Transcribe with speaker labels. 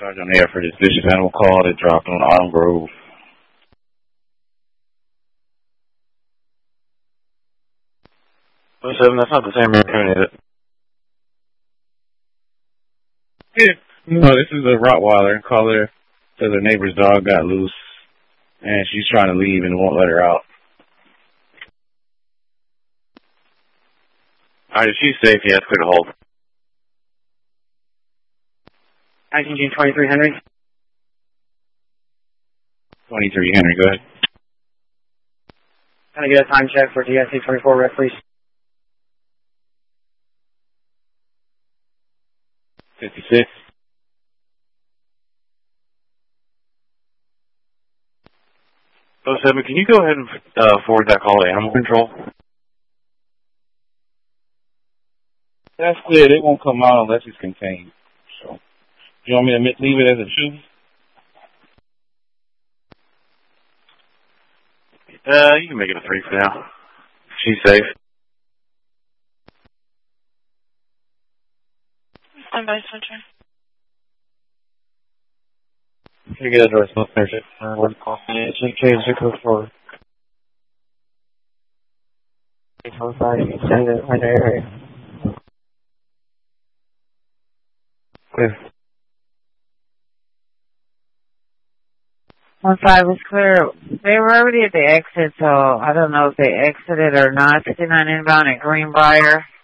Speaker 1: Charge on air for this vicious animal call that dropped on Autumn Grove. Oh, 7, that's not the same raccoon, is it? Yeah. No, this is a Rottweiler. Caller says her neighbor's dog got loose, and she's trying to leave and won't let her out. Alright, if she's safe, yeah, it's clear to hold.
Speaker 2: 19 23 Henry.
Speaker 1: 23 Henry, go ahead.
Speaker 2: Can I get a time check for DSC 24 ref, please?
Speaker 1: 56. Oh, 7, can you go ahead and forward that call to Animal Control? That's clear. They won't come out unless it's contained. So, you want me to leave it as a 2? You can make it a 3 for now. She's safe.
Speaker 3: Stand by, Center.
Speaker 1: Can you get a direct listenership? What do you call it? It's 604.
Speaker 2: 805, send it right there.
Speaker 1: Clear.
Speaker 4: 15 is clear. They were already at the exit, so I don't know if they exited or not. 59 inbound at Greenbrier.